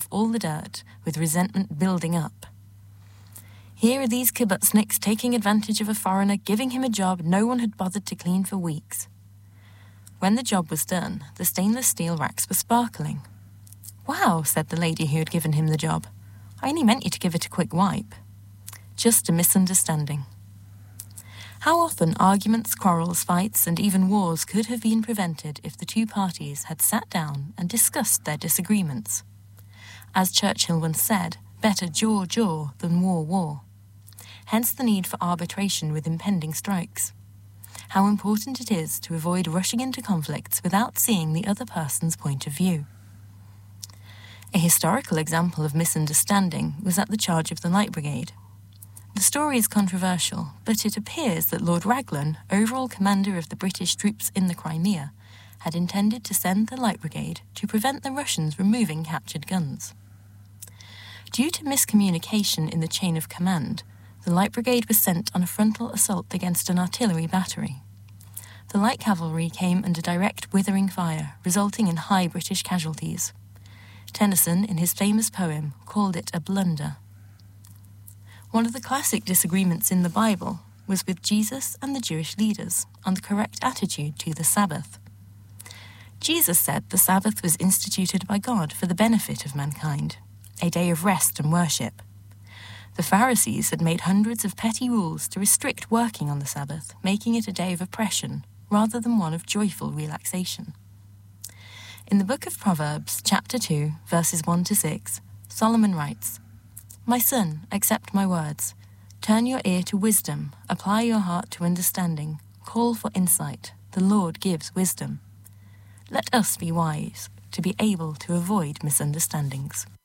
all the dirt, with resentment building up. Here are these kibbutzniks taking advantage of a foreigner, giving him a job no one had bothered to clean for weeks. When the job was done, the stainless steel racks were sparkling. "Wow," said the lady who had given him the job. "I only meant you to give it a quick wipe." Just a misunderstanding. How often arguments, quarrels, fights, and even wars could have been prevented if the two parties had sat down and discussed their disagreements. As Churchill once said, better jaw than war. Hence the need for arbitration with impending strikes. How important it is to avoid rushing into conflicts without seeing the other person's point of view. A historical example of misunderstanding was at the charge of the Light Brigade. The story is controversial, but it appears that Lord Raglan, overall commander of the British troops in the Crimea, had intended to send the Light Brigade to prevent the Russians removing captured guns. Due to miscommunication in the chain of command, the Light Brigade was sent on a frontal assault against an artillery battery. The light cavalry came under direct withering fire, resulting in high British casualties. Tennyson, in his famous poem, called it a blunder. One of the classic disagreements in the Bible was with Jesus and the Jewish leaders on the correct attitude to the Sabbath. Jesus said the Sabbath was instituted by God for the benefit of mankind, a day of rest and worship. The Pharisees had made hundreds of petty rules to restrict working on the Sabbath, making it a day of oppression rather than one of joyful relaxation. In the book of Proverbs, chapter 2, verses 1-6, Solomon writes, "My son, accept my words. Turn your ear to wisdom, apply your heart to understanding, call for insight. The Lord gives wisdom. Let us be wise, to be able to avoid misunderstandings."